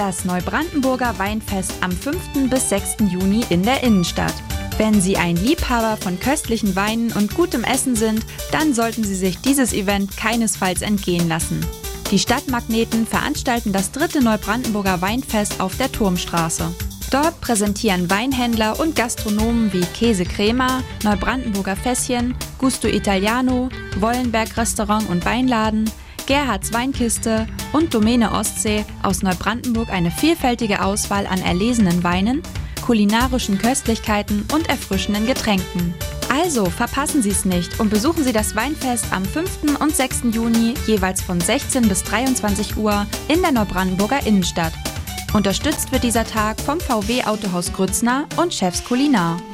das Neubrandenburger Weinfest am 5. bis 6. Juni in der Innenstadt. Wenn Sie ein Liebhaber von köstlichen Weinen und gutem Essen sind, dann sollten Sie sich dieses Event keinesfalls entgehen lassen. Die Stadtmagneten veranstalten das 3. Neubrandenburger Weinfest auf der Turmstraße. Dort präsentieren Weinhändler und Gastronomen wie Käse Crema, Neubrandenburger Fässchen, Gusto Italiano, Wollenberg Restaurant und Weinladen, Gerhards Weinkiste und Domäne Ostsee aus Neubrandenburg eine vielfältige Auswahl an erlesenen Weinen, kulinarischen Köstlichkeiten und erfrischenden Getränken. Also verpassen Sie es nicht und besuchen Sie das Weinfest am 5. und 6. Juni jeweils von 16 bis 23 Uhr in der Neubrandenburger Innenstadt. Unterstützt wird dieser Tag vom VW Autohaus Grützner und Chefs Kulinar.